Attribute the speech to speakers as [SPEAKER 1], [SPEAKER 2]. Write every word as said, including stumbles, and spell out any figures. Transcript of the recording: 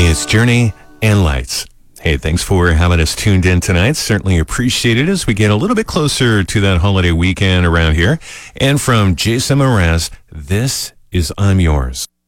[SPEAKER 1] It's Journey and Lights. Hey, thanks for having us tuned in tonight. Certainly appreciate it as we get a little bit closer to that holiday weekend around here. And from Jason Mraz, this is I'm Yours.